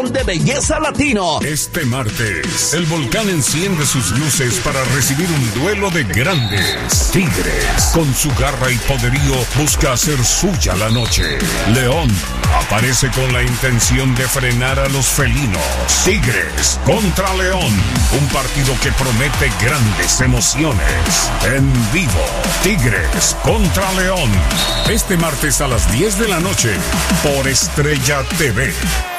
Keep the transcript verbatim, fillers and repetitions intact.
de Belleza Latino. Este martes, el Volcán enciende sus luces para recibir un duelo de grandes. Tigres, con su garra y poderío, busca hacer suya la noche. León aparece con la intención de frenar a los felinos. Tigres contra León, un partido que promete grandes emociones. En vivo, Tigres contra León. Este martes a las diez de la noche, por Estrella T V.